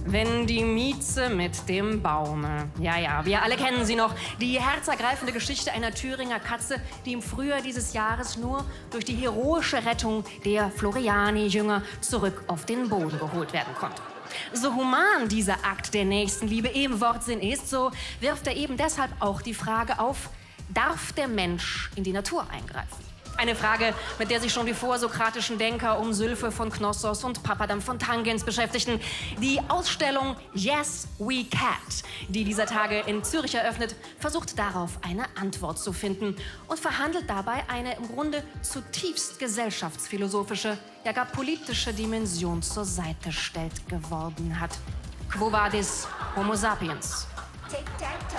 Wenn die Mieze mit dem Baume. Ja, ja, wir alle kennen sie noch. Die herzergreifende Geschichte einer Thüringer Katze, die im Frühjahr dieses Jahres nur durch die heroische Rettung der Floriani-Jünger zurück auf den Boden geholt werden konnte. So human dieser Akt der Nächstenliebe im Wortsinn ist, so wirft er eben deshalb auch die Frage auf, darf der Mensch in die Natur eingreifen? Eine Frage, mit der sich schon die vorsokratischen Denker um Sylphe von Knossos und Papadam von Tangens beschäftigten. Die Ausstellung Yes, We Cat, die dieser Tage in Zürich eröffnet, versucht darauf eine Antwort zu finden und verhandelt dabei eine im Grunde zutiefst gesellschaftsphilosophische, ja gar politische Dimension zur Seite stellt geworden hat. Quo vadis Homo sapiens? Tic-tac-toe.